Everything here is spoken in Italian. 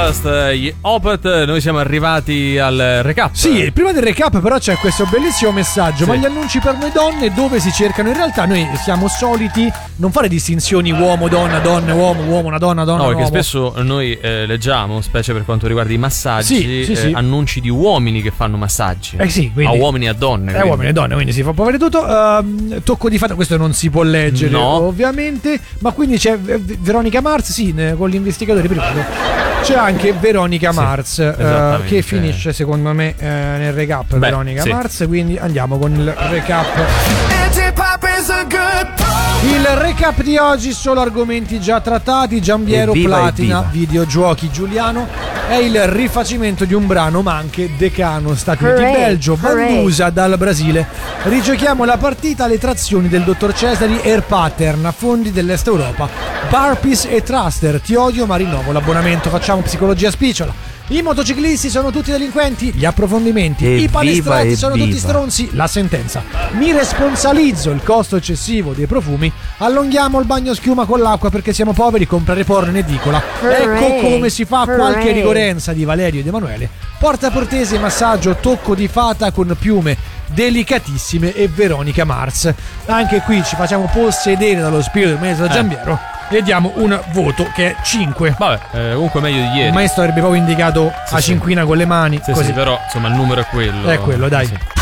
Podcast, gli Opeth. Noi siamo arrivati al recap. Sì, prima del recap però c'è questo bellissimo messaggio. Sì. Ma gli annunci per noi donne dove si cercano? In realtà noi siamo soliti non fare distinzioni uomo, donna, donna, uomo, uomo, una donna, donna, No, perché uomo. spesso noi leggiamo, specie per quanto riguarda i massaggi, Sì. annunci di uomini che fanno massaggi. Sì, quindi a uomini e a donne. Quindi. Uomini e donne, quindi si può avere tutto. Tocco di fatto, questo non si può leggere, No. ovviamente. Ma quindi c'è Veronica Mars, sì, con l'investigatore privato. C'è anche Veronica Mars, esattamente. che finisce secondo me nel recap. Beh, Veronica sì. Mars, quindi andiamo con il recap. Il recap di oggi, solo argomenti già trattati. Giambiero, Evviva, Platina, evviva. videogiochi. Giuliano è il rifacimento di un brano, ma anche Decano, Stati Uniti, Hooray, Belgio, hooray. Bandusa dal Brasile. Rigiochiamo la partita alle trazioni del dottor Cesari, Air Pattern a fondi dell'Est Europa, Barpis e Truster. Ti odio ma rinnovo l'abbonamento. Facciamo psicologia spicciola. I motociclisti sono tutti delinquenti, gli approfondimenti. I Evviva, palestrati sono tutti evviva. stronzi, la sentenza. Mi responsabilizzo il costo eccessivo dei profumi. Allunghiamo il bagno schiuma con l'acqua perché siamo poveri, comprare porno in edicola. Ecco Hooray, come si fa qualche hooray. rigorenza di Valerio ed Emanuele. Porta portese, massaggio, tocco di fata con piume delicatissime e Veronica Mars. Anche qui ci facciamo possedere dallo spirito del maestro Giambiero e diamo un voto che è 5. Vabbè, comunque meglio di ieri. Il maestro avrebbe proprio indicato a cinquina con le mani. Sì, così. sì, però insomma il numero è quello. È quello, dai. Sì.